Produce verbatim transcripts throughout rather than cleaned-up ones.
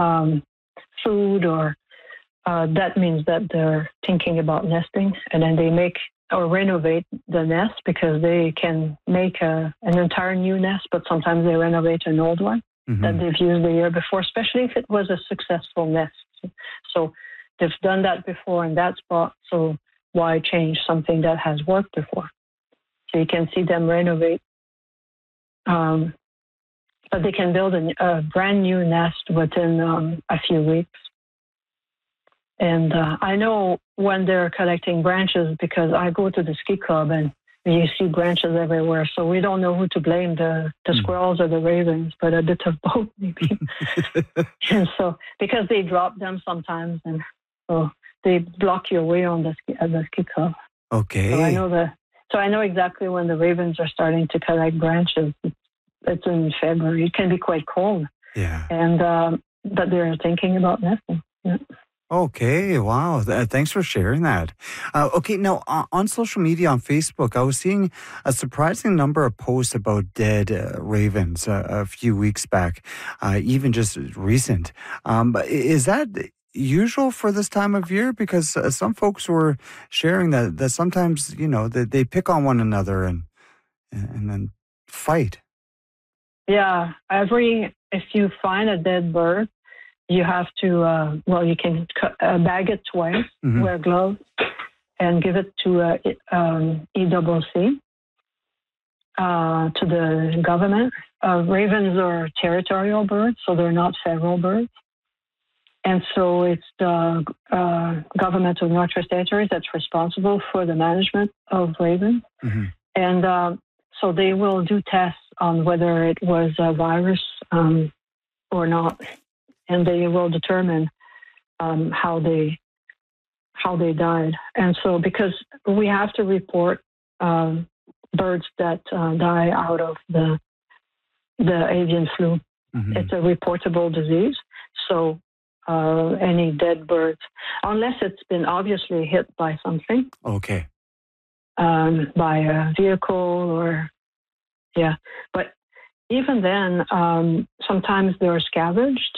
um, food, or uh, that means that they're thinking about nesting, and then they make or renovate the nest because they can make a, an entire new nest, but sometimes they renovate an old one mm-hmm. that they've used the year before, especially if it was a successful nest. So they've done that before in that spot, so why change something that has worked before? So you can see them renovate. Um, but they can build a, a brand new nest within um, a few weeks. And uh, I know when they're collecting branches because I go to the ski club and you see branches everywhere. So we don't know who to blame, the, the mm. squirrels or the ravens, but a bit of both maybe. And so because they drop them sometimes, and so they block your way on the ski, at the ski club. Okay. So I know the. So I know exactly when the ravens are starting to collect branches. It's, it's in February. It can be quite cold. Yeah. And um, but they're thinking about nesting. Yeah. Okay, wow. Th- thanks for sharing that. Uh, okay, now uh, on social media, on Facebook, I was seeing a surprising number of posts about dead uh, ravens uh, a few weeks back, uh, even just recent. Um, but is that usual for this time of year? Because uh, some folks were sharing that, that sometimes, you know, that they pick on one another and and then fight. Yeah, every if you find a dead bird, you have to, uh, well, you can cut, uh, bag it twice, mm-hmm. wear gloves, and give it to uh, um, E C C, uh, to the government. Uh, ravens are territorial birds, so they're not federal birds. And so it's the uh, government of Northwest Territories that's responsible for the management of ravens. Mm-hmm. And uh, so they will do tests on whether it was a virus um, or not. And they will determine um, how they how they died. And so, because we have to report um, birds that uh, die out of the the avian flu, mm-hmm. it's a reportable disease. So, uh, any dead birds, unless it's been obviously hit by something, okay, um, by a vehicle or yeah, but even then, um, sometimes they're scavenged.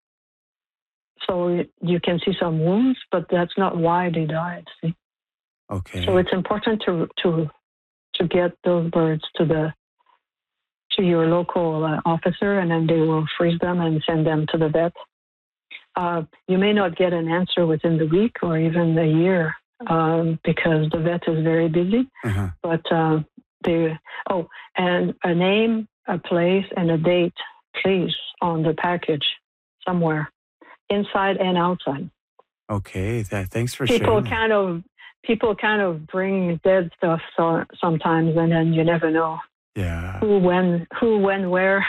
So you can see some wounds, but that's not why they died. See? Okay. So it's important to to to get those birds to the to your local uh, officer, and then they will freeze them and send them to the vet. Uh, you may not get an answer within the week or even a year um, because the vet is very busy. Uh-huh. But uh, they oh, and a name, a place, and a date, please, on the package somewhere. Inside and outside. Okay, that, thanks for people sharing. People kind of people kind of bring dead stuff so, sometimes, and then you never know. Yeah. Who, when, who, when, where.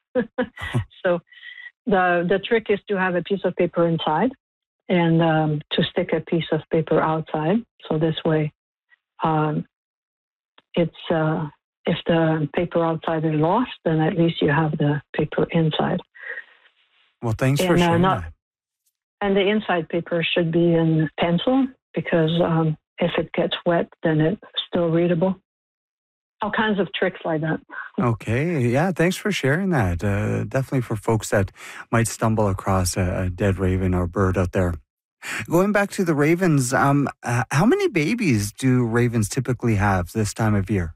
So the the trick is to have a piece of paper inside, and um, to stick a piece of paper outside. So this way, um, it's uh, if the paper outside is lost, then at least you have the paper inside. Well, thanks and, for sharing uh, not, that. And the inside paper should be in pencil because um, if it gets wet, then it's still readable. All kinds of tricks like that. Okay. Yeah, thanks for sharing that. Uh, definitely for folks that might stumble across a, a dead raven or bird out there. Going back to the ravens, um, uh, how many babies do ravens typically have this time of year?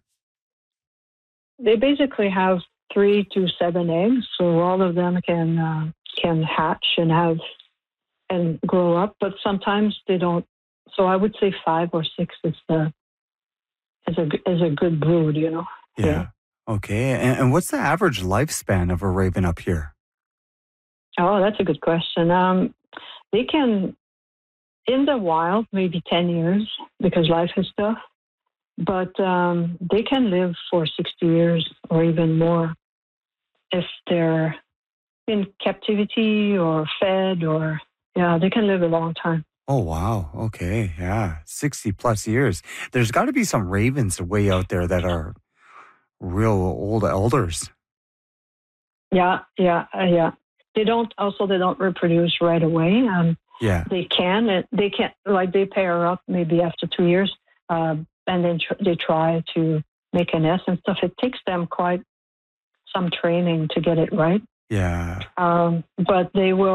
They basically have three to seven eggs, so all of them can uh, can hatch and have and grow up, but sometimes they don't. So I would say five or six is the is a is a good brood, you know. Yeah. yeah. Okay. And, and what's the average lifespan of a raven up here? Oh, that's a good question. Um, they can, in the wild, maybe ten years because life is tough, but um, they can live for sixty years or even more if they're in captivity or fed or. Yeah, they can live a long time. Oh, wow. Okay. Yeah. sixty plus years. There's got to be some ravens way out there that are real old elders. Yeah, yeah, uh, yeah. They don't, also, they don't reproduce right away. Um, yeah. They can. They can, like, they pair up maybe after two years, uh, and then tr- they try to make a nest and stuff. It takes them quite some training to get it right. Yeah. Um, but they will.